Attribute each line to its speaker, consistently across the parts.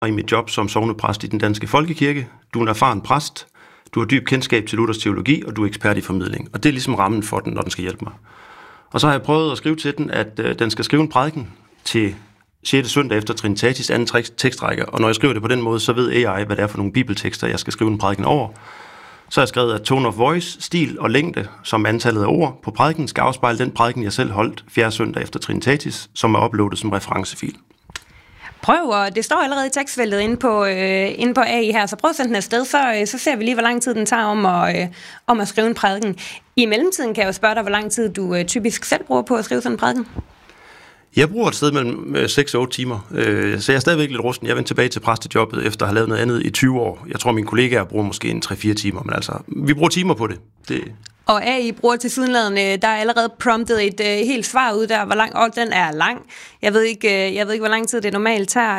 Speaker 1: i mit job som sognepræst i den danske folkekirke. Du er en erfaren præst, du har dyb kendskab til Luthers teologi, og du er ekspert i formidling. Og det er ligesom rammen for den, når den skal hjælpe mig. Og så har jeg prøvet at skrive til den, at den skal skrive en prædiken til 6. søndag efter Trinitatis anden tekstrække. Og når jeg skriver det på den måde, så ved AI, hvad det er for nogle bibeltekster, jeg skal skrive en prædiken over. Så har jeg skrevet, at tone of voice, stil og længde, som antallet af ord på prædiken, skal afspejle den prædiken, jeg selv holdt 4. søndag efter Trinitatis, som er uploadet som referencefil.
Speaker 2: Prøv, og det står allerede i tekstfeltet inde på AI her, så prøv at sende den afsted, så ser vi lige, hvor lang tid den tager om at skrive en prædiken. I mellemtiden kan jeg jo spørge dig, hvor lang tid du typisk selv bruger på at skrive sådan en prædiken.
Speaker 1: Jeg bruger et sted mellem 6 og 8 timer, så jeg er stadigvæk lidt rusten. Jeg vendte tilbage til præstejobbet efter at have lavet noget andet i 20 år. Jeg tror, mine kollegaer bruger måske en 3-4 timer, men altså, vi bruger timer på det.
Speaker 2: Og AI bruger tilsyneladende, der er allerede promptet et helt svar ud der, hvor lang, og den er lang. Jeg ved ikke, hvor lang tid det normalt tager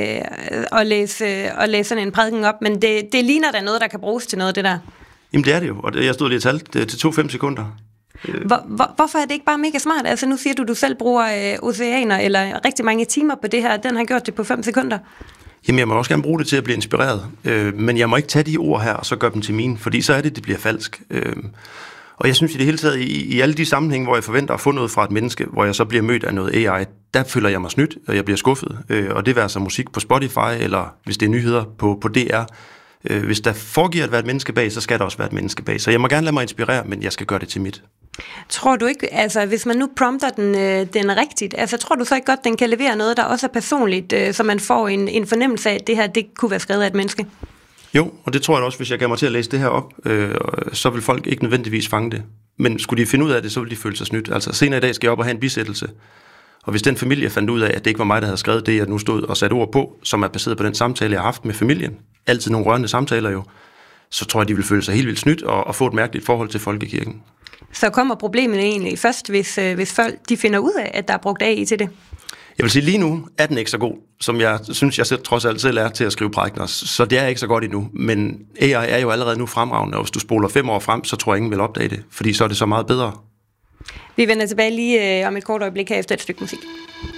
Speaker 2: at læse sådan en prædiken op, men det ligner da noget, der kan bruges til noget, det der.
Speaker 1: Jamen det er det jo, og jeg stod lige og talte til 2-5 sekunder.
Speaker 2: Hvorfor er det ikke bare mega smart? Altså nu siger du selv bruger oceaner eller rigtig mange timer på det her, den har gjort det på 5 sekunder.
Speaker 1: Jamen jeg må også gerne bruge det til at blive inspireret, men jeg må ikke tage de ord her og så gøre dem til mine, fordi så er det bliver falsk. Og jeg synes i det hele taget, i alle de sammenhænge, hvor jeg forventer at få noget fra et menneske, hvor jeg så bliver mødt af noget AI, der føler jeg mig snydt, og jeg bliver skuffet. Og det vil altså musik på Spotify, eller hvis det er nyheder på DR. Hvis der foregiver at være et menneske bag, så skal der også være et menneske bag. Så jeg må gerne lade mig inspirere, men jeg skal gøre det til mit.
Speaker 2: Tror du ikke, altså hvis man nu prompter den rigtigt, altså tror du så ikke godt, den kan levere noget, der også er personligt, så man får en fornemmelse af, at det her, det kunne være skrevet af et menneske?
Speaker 1: Jo, og det tror jeg også, hvis jeg gav mig til at læse det her op, så vil folk ikke nødvendigvis fange det. Men skulle de finde ud af det, så vil de føle sig snydt. Altså senere i dag skal jeg op og have en bisættelse. Og hvis den familie fandt ud af, at det ikke var mig, der havde skrevet det, jeg nu stod og satte ord på, som er baseret på den samtale, jeg har haft med familien, altid nogle rørende samtaler jo, så tror jeg, de vil føle sig helt vildt snydt og få et mærkeligt forhold til folkekirken.
Speaker 2: Så kommer problemet egentlig først, hvis folk de finder ud af, at der er brugt AI til det?
Speaker 1: Jeg vil sige, lige nu er den ikke så god, som jeg synes, jeg selv, trods alt selv er til at skrive prædikener, så det er ikke så godt endnu. Men AI er jo allerede nu fremragende, og hvis du spoler 5 år frem, så tror jeg ingen vil opdage det, fordi så er det så meget bedre.
Speaker 2: Vi vender tilbage lige om et kort øjeblik her efter et stykke musik.